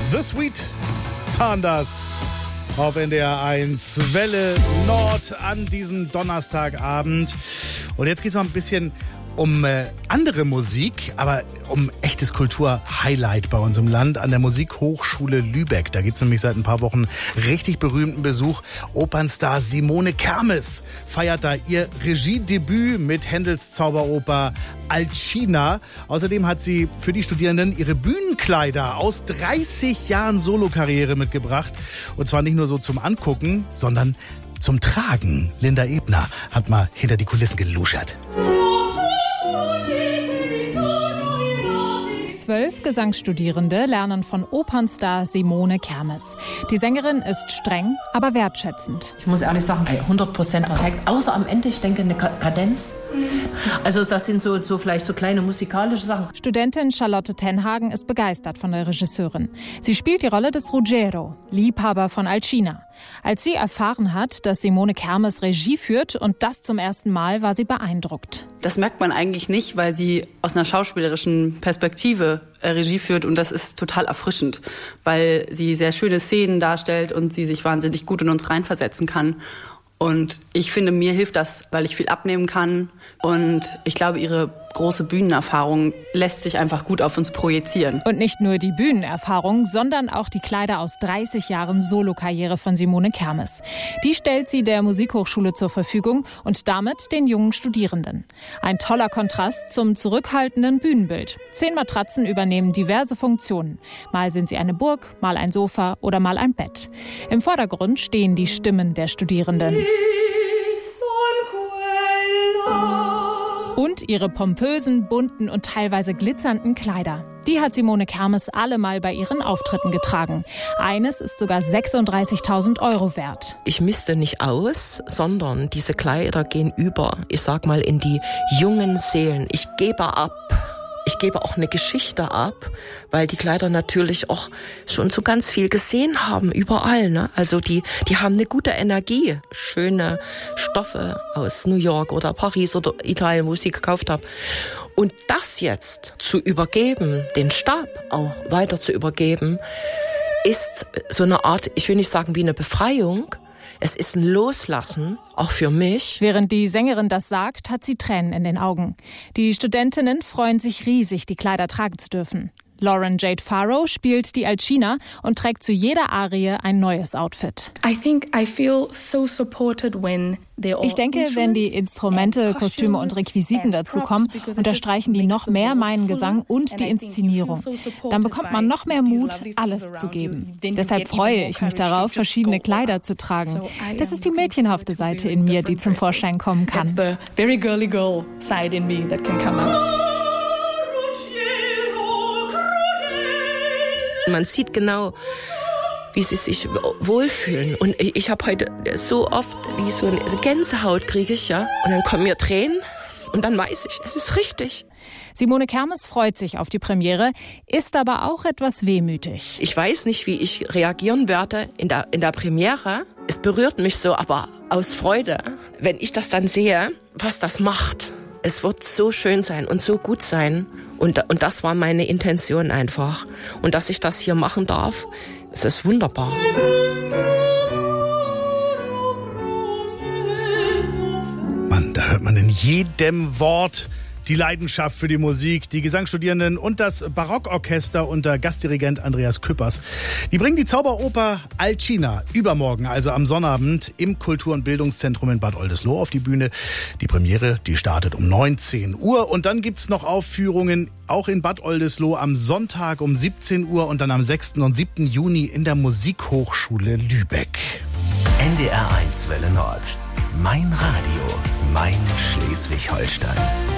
The Sweet Pandas auf NDR 1 Welle Nord an diesem Donnerstagabend. Und jetzt geht es noch ein bisschen um andere Musik, aber um echtes Kulturhighlight bei uns im Land an der Musikhochschule Lübeck. Da gibt es nämlich seit ein paar Wochen richtig berühmten Besuch. Opernstar Simone Kermes feiert da ihr Regiedebüt mit Händels Zauberoper Alcina. Außerdem hat sie für die Studierenden ihre Bühnenkleider aus 30 Jahren Solokarriere mitgebracht. Und zwar nicht nur so zum Angucken, sondern zum Tragen. Linda Ebner hat mal hinter die Kulissen geluschert. 12 Gesangsstudierende lernen von Opernstar Simone Kermes. Die Sängerin ist streng, aber wertschätzend. Ich muss ehrlich sagen, 100% perfekt. Außer am Ende, ich denke, eine Kadenz. Also das sind so vielleicht so kleine musikalische Sachen. Studentin Charlotte Tenhagen ist begeistert von der Regisseurin. Sie spielt die Rolle des Ruggero, Liebhaber von Alcina. Als sie erfahren hat, dass Simone Kermes Regie führt und das zum ersten Mal, war sie beeindruckt. Das merkt man eigentlich nicht, weil sie aus einer schauspielerischen Perspektive Regie führt und das ist total erfrischend, weil sie sehr schöne Szenen darstellt und sie sich wahnsinnig gut in uns reinversetzen kann. Und ich finde, mir hilft das, weil ich viel abnehmen kann. Und ich glaube, ihre große Bühnenerfahrung lässt sich einfach gut auf uns projizieren. Und nicht nur die Bühnenerfahrung, sondern auch die Kleider aus 30 Jahren Solokarriere von Simone Kermes. Die stellt sie der Musikhochschule zur Verfügung und damit den jungen Studierenden. Ein toller Kontrast zum zurückhaltenden Bühnenbild. 10 Matratzen übernehmen diverse Funktionen. Mal sind sie eine Burg, mal ein Sofa oder mal ein Bett. Im Vordergrund stehen die Stimmen der Studierenden. Und ihre pompösen, bunten und teilweise glitzernden Kleider. Die hat Simone Kermes alle mal bei ihren Auftritten getragen. Eines ist sogar 36.000 € wert. Ich misste nicht aus, sondern diese Kleider gehen über, ich sag mal, in die jungen Seelen. Ich gebe ab. Ich gebe auch eine Geschichte ab, weil die Kleider natürlich auch schon so ganz viel gesehen haben, überall, ne? Also die haben eine gute Energie. Schöne Stoffe aus New York oder Paris oder Italien, wo ich sie gekauft habe. Und das jetzt zu übergeben, den Stab auch weiter zu übergeben, ist so eine Art, ich will nicht sagen wie eine Befreiung, es ist ein Loslassen, auch für mich. Während die Sängerin das sagt, hat sie Tränen in den Augen. Die Studentinnen freuen sich riesig, die Kleider tragen zu dürfen. Lauren Jade Farrow spielt die Alcina und trägt zu jeder Arie ein neues Outfit. Ich denke, wenn die Instrumente, Kostüme und Requisiten dazukommen, unterstreichen die noch mehr meinen Gesang und die Inszenierung. Dann bekommt man noch mehr Mut, alles zu geben. Deshalb freue ich mich darauf, verschiedene Kleider zu tragen. Das ist die mädchenhafte Seite in mir, die zum Vorschein kommen kann. Man sieht genau, wie sie sich wohlfühlen. Und ich habe heute so oft, wie so eine Gänsehaut kriege ich, ja. Und dann kommen mir Tränen und dann weiß ich, es ist richtig. Simone Kermes freut sich auf die Premiere, ist aber auch etwas wehmütig. Ich weiß nicht, wie ich reagieren werde in der Premiere. Es berührt mich so, aber aus Freude, wenn ich das dann sehe, was das macht. Es wird so schön sein und so gut sein. Und das war meine Intention einfach. Und dass ich das hier machen darf, es ist wunderbar. Mann, da hört man in jedem Wort die Leidenschaft für die Musik, die Gesangsstudierenden und das Barockorchester unter Gastdirigent Andreas Küppers. Die bringen die Zauberoper Alcina übermorgen, also am Sonnabend, im Kultur- und Bildungszentrum in Bad Oldesloe auf die Bühne. Die Premiere, die startet um 19 Uhr und dann gibt's noch Aufführungen auch in Bad Oldesloe am Sonntag um 17 Uhr und dann am 6. und 7. Juni in der Musikhochschule Lübeck. NDR 1 Welle Nord. Mein Radio, mein Schleswig-Holstein.